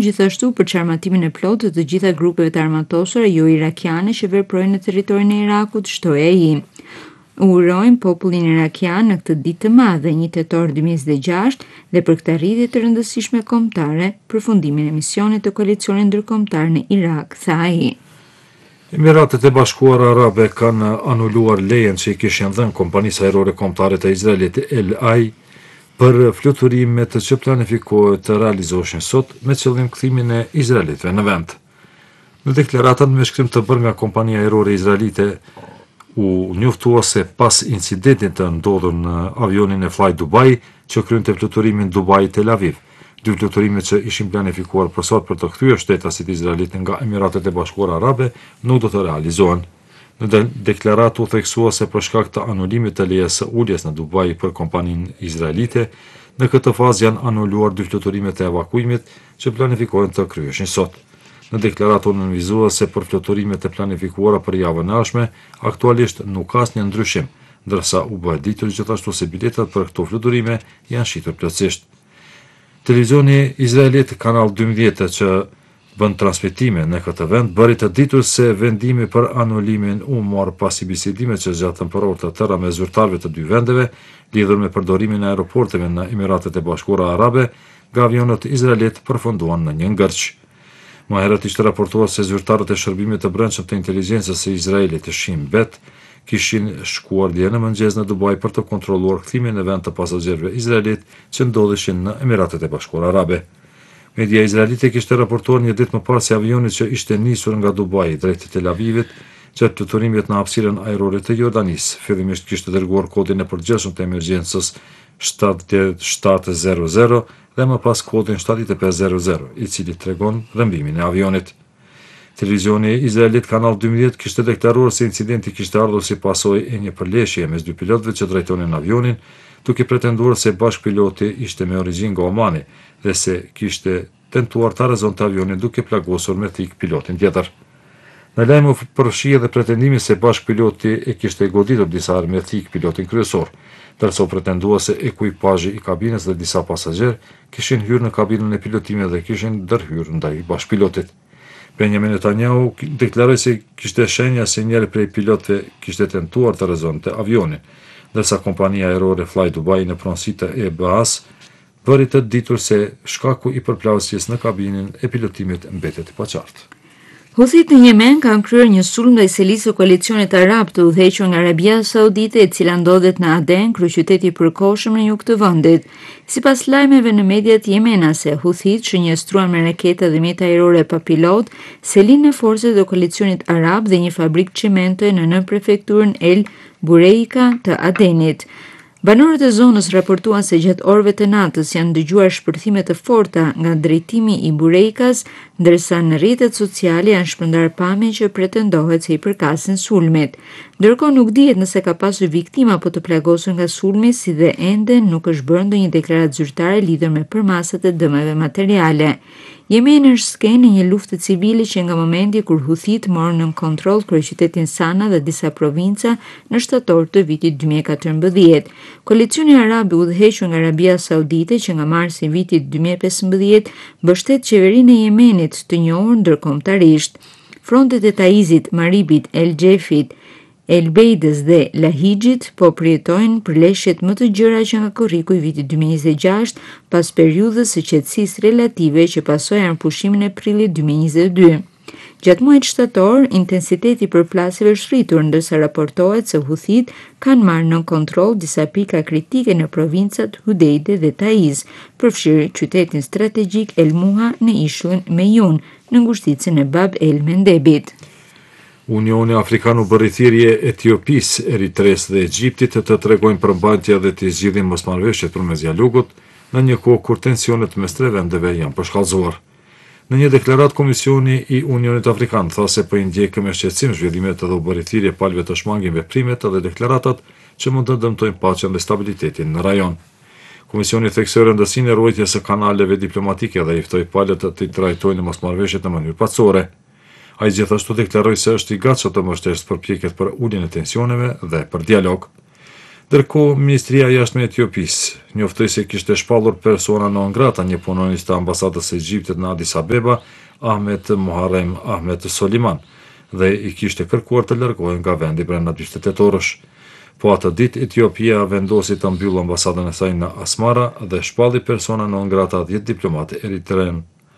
gjithashtu për çarmatimin e plotë të gjitha grupeve të armatosura jo irakiane që veprojnë në territorin e Irakut, shtoi ai. Urojmë popullin irakian në këtë ditë të madhe, 1 tetor 2026, dhe për këtë arritje të rëndësishme kombëtare, përfundimin e misionit të koalicionit ndërkombëtar në Irak, tha ai. Emiratet e Bashkuara Arabe kanë anuluar lejen që i kishin dhënë kompanisë ajrore kombëtare të Izraelit El Al për fluturimet që planifikohet të realizoheshin sot me qëllim kthimin e izraelitëve në vend. Në deklaratën me shkrim të bërë nga kompania ajrore izraelite u njoftua se pas incidentit të ndodhur në avionin e Fly Dubai që krynte fluturimin Dubai-Tel Aviv, dy fluturime që ishin planifikuar për sot për të kthyer shtetasit izraelit nga Emiratet e Bashkuara Arabe nuk do të realizohen. Në deklaratë u theksua se për shkak të anulimit të lejes së uljes në Dubai për kompaninë izraelite, në këtë fazë janë anuluar dy fluturimet e evakuimit që planifikohen të kryheshin sot. Në deklaratë u nënvizua se për fluturimet e planifikuara për javën e ardhshme, aktualisht nuk ka asnjë ndryshim, ndërsa u bë ditur gjithashtu se biletat për këto fluturime janë shitur plotësisht. Televizioni izraelit Kanal 12 që bën transmetime në këtë vend bëri të ditur se vendimi për anulimin u mor pas bisedimeve që zgjatën për orë të tëra me zyrtarëve të dy vendeve lidhur me përdorimin e aeroporteve në Emiratet e Bashkuara Arabe, nga avionët izraelit përfunduan në një ngërç. Më herët ishte raportuar se zyrtarët e shërbimit të brendshëm të inteligjencës së Izraelit, Shin Bet, kishin shkuar dje në mëngjes në Dubai për të kontrolluar kthimin në vend të pasagerëve izraelit që ndodheshin në Emiratet e Bashkuara Arabe. Media izraelite kishte raportuar një ditë më parë se avioni që ishte nisur nga Dubai drejt Tel Avivit, gjatë fluturimit në hapësirën ajrore të Jordanisë, fillimisht kishte dërguar kodin e përgjithshëm të emergjencës 7700 dhe më pas kodin 7500, i cili tregon rrëmbimin e avionit. Televizioni izraelit Kanal 12 kishte deklaruar se incidenti kishte ardhur si pasojë e një përleshjeje mes dy pilotëve që drejtonin avionin, duke pretenduar se bashkëpiloti ishte me origjinë nga Omani dhe se kishte tentuar ta rrezonte avionin duke plagosur me thik pilotin tjetër. Në lajm u përfshi edhe pretendimi se bashkëpiloti e kishte goditur disa herë me thik pilotin kryesor, ndërsa u pretendua se ekuipazhi i kabinës dhe disa pasagerë kishin hyrë në kabinën e pilotimit dhe kishin ndërhyrë ndaj bashkëpilotit. Benjamin Netanyahu deklaroi se kishte shenja se njëri prej pilotëve kishte tentuar të rrezonte avionin, ndërsa kompania ajrore Fly Dubai në pronësitë e EBA's bëri të ditur se shkaku i përplasjes në kabinën e pilotimit mbetet i paqartë. Huthit në Yemen kanë kryer një sulm ndaj selisë së koalicionit arab të udhëhequr nga Arabia Saudite, e cila ndodhet në Aden, kryeqyteti i përkohshëm në jug të vendit. Sipas lajmeve në mediat yemenase, Huthit shënjestruan me raketa dhe mjete ajrore pa pilot selinë e forcave të koalicionit arab dhe një fabrikë çimente në prefekturën El Bureika të Adenit. Banorët e zonës raportuan se gjatë orëve të natës janë dëgjuar shpërthime të forta nga drejtimi i Bureikas, ndërsa në rrjetet sociale janë shpërndar pamje që pretendohet se i përkasin sulmit. Ndërkohë nuk dihet nëse ka pasur viktima apo të plagosur nga sulmi, si dhe ende nuk është bërë ndonjë deklaratë zyrtare lidhur me përmasat e dëmeve materiale. Jemeni është skenë në një luftë civile që nga momenti kur Huthit morën në kontroll kryeqytetin Sana dhe disa provinca në shtator të vitit 2014. Koalicioni arab i udhëhequr nga Arabia Saudite që nga marsi i vitit 2015 mbështet qeverinë e Yemenit të njohur ndërkombëtarisht. Frontet e Taizit, Maribit, El Jefit, El Beidës dhe Lahijit po përjetojnë përleshjet më të gjëra që nga korriku i vitit 2026 pas periudhës së qetësisë relative që pasoi në pushimin e prillit 2022. Gjatë muajit shtator, intensiteti i përplasjeve është rritur, ndërsa raportohet se Huthit kanë marrë në kontroll disa pika kritike në provincat Hudeide dhe Taiz, përfshirë qytetin strategjik El Muha në ishullin Mejun, në ngushticën e Bab el Mendebit. Unioni Afrikan u bëri thirrje Etiopisë, Eritresë dhe Egjiptit të tregojnë përmbajtje dhe të zgjidhin mosmarrëveshjet përmes dialogut në një kohë kur tensionet mes tre vendeve janë përshkallëzuar. Në një deklaratë, Komisioni i Unionit Afrikan tha se po i ndjekëm me shqetësim zhvillimet dhe u bëri thirrje palëve të shmangin veprimet dhe deklaratat që mund të dëmtojnë paqen dhe stabilitetin në rajon. Komisioni theksoi rëndësinë e ruajtjes së kanaleve diplomatike dhe i ftoi palët të trajtojnë mosmarrëveshjet në mënyrë paqësore. Ai gjithashtu deklaroi se është i gatshëm të mbështesë përpjekjet për uljen e tensioneve dhe për dialog. Ndërkohë, Ministria e Jashtme e Etiopisë njoftoi se kishte shpallur persona non grata një punonjës të ambasadës së Egjiptit në Addis Abeba, Ahmet Muharrem Ahmet Soliman, dhe i kishte kërkuar të largohej nga vendi brenda 48 orësh. Po atë ditë Etiopia vendosi të mbyllë ambasadën e saj në Asmara dhe shpalli persona non grata 10 diplomatë eritrean.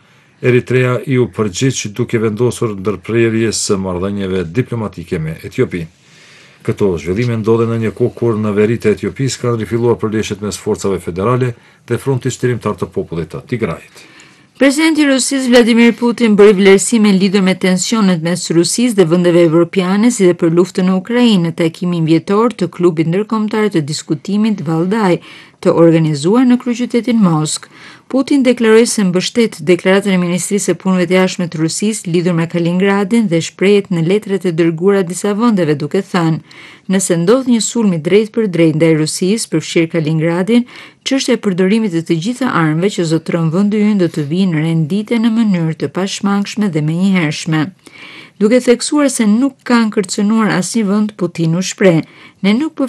Eritrea u përgjigj duke vendosur ndërprerje së marrëdhënieve diplomatike me Etiopinë. Këto zhvillime ndodhen në një kohë kur në veritë e Etiopisë kanë rifilluar përleshjet mes forcave federale dhe Fronti Shtrimtar të Popullit të Tigrajit. Presidenti i Rusisë Vladimir Putin bëri vlerësime lidhur me tensionet mes Rusisë dhe vendeve evropiane si dhe për luftën në Ukrainë në takimin vjetor të klubit ndërkombëtar të diskutimit Valdai të organizuar në kryeqytetin Moskë. Putin deklaroi se mbështet deklaratën e Ministrisë së Punëve të Jashtme të Rusisë lidhur me Kalingradin dhe shprehet në letrat e dërguara disa vendeve duke thënë: "Nëse ndodh një sulm i drejtë për drejtë ndaj Rusisë përfshir Kalingradin, çështja e përdorimit të të gjitha armëve që zotëron vendi ynë do të vijë në renditje në mënyrë të pashmangshme dhe menjëhershme." Duke theksuar se nuk kanë kërcënuar asnjë vend, Putin u shpreh: "Ne nuk po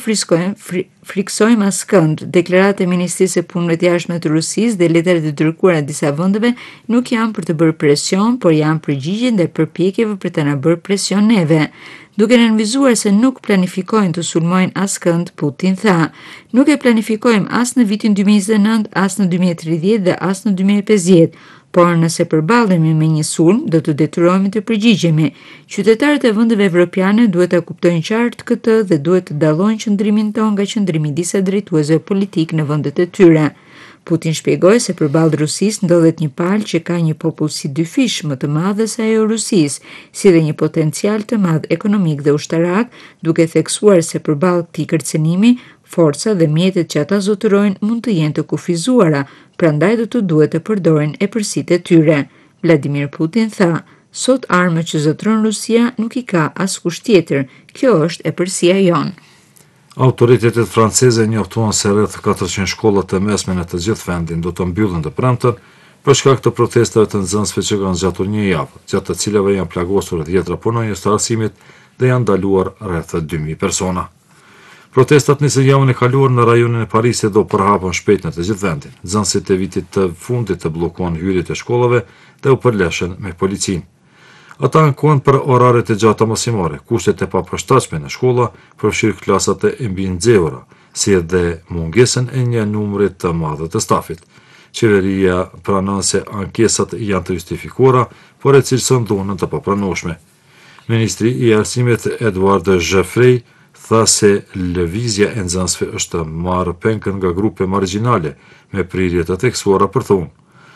friksojmë askënd. Deklaratat e Ministrisë së Punëve të Jashtme të Rusisë dhe letrat e dërguara disa vendeve nuk janë për të bërë presion, por janë përgjigje ndaj përpjekjeve për të na bërë presion neve." Duke nënvizuar se nuk planifikojnë të sulmojnë askënd, Putin tha: "Nuk e planifikojmë as në vitin 2029, as në 2030 dhe as në 2050. Por nëse përballemi me një sulm, do të detyrohemi të përgjigjemi. Qytetarët e vendeve evropiane duhet ta kuptojnë qartë këtë dhe duhet të dallojnë qëndrimin tonë nga qëndrimi i disa drejtuesve politik në vendet e tyre." Putin shpjegoi se përballë Rusisë ndodhet një palë që ka një popullsi dyfish më të madhe se ajo e Rusisë, si dhe një potencial të madh ekonomik dhe ushtarak, duke theksuar se përballë këtij kërcënimi, forca dhe mjetet që ata zotërojnë mund të jenë të kufizuara, prandaj do të duhet të përdorin epërsitë e tyre. Vladimir Putin tha: "Sot armët që zotëron Rusia nuk i ka askush tjetër. Kjo është epërsia jonë." Autoritetet franceze njoftuan se rreth 400 shkolla të mesme në të gjithë vendin do të mbyllen të premten për shkak të protestave të nxënësve që kanë zgjatur një javë, gjatë të cilave janë plagosur 10 punonjës të arsimit dhe janë ndaluar rreth 2000 persona. Protestat nisën javën e kaluar në rajonin e Parisit dhe u përhapën shpejt në të gjithë vendin. Nxënësit e vitit të fundit të bllokuan hyrjet e shkollave dhe u përleshën me policinë. Ata ankohen për oraret e gjata mësimore, kushtet e papërshtatshme në shkolla, përfshirë klasat e mbi nxehura, si edhe mungesën e një numri të madh të stafit. Qeveria pranon se ankesat janë të justifikuara, por e cilëson dhunën të papranueshme. Ministri i Arsimit Edouard Geoffrey tha se lëvizja e nxënësve është marrë penkën nga grupe margjinale me prirje të theksuara për thunë.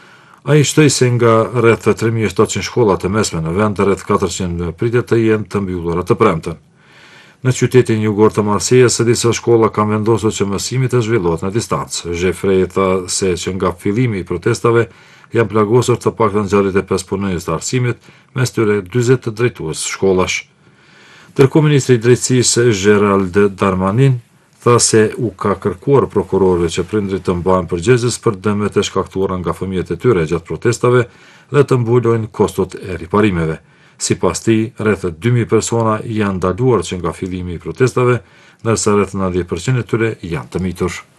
Ai shtoi se nga rreth 3700 shkolla të mesme në vend, rreth 400 pritet të jenë të mbyllura të premten. Në qytetin jugor të Marseilles, disa shkolla kanë vendosur që mësimi të zhvillohet në distancë. Geoffrey tha se që nga fillimi i protestave janë plagosur të paktën 65 punonjës të arsimit, mes tyre 40 të drejtues shkollash. Ndërkohë ministri i drejtësisë Gérald Darmanin tha se u ka kërkuar prokurorëve që prindrit të mbajnë përgjegjës për dëmet e shkaktuara nga fëmijët e tyre gjatë protestave dhe të mbulojnë kostot e riparimeve. Sipas tij, rreth 2000 persona janë ndaluar që nga fillimi i protestave, ndërsa rreth 90% e tyre janë të mitur.